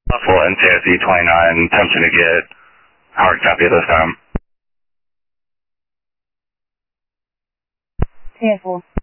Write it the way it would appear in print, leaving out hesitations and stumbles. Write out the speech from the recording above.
Full NCSE 29, attempting to get hard copy at this time. Careful.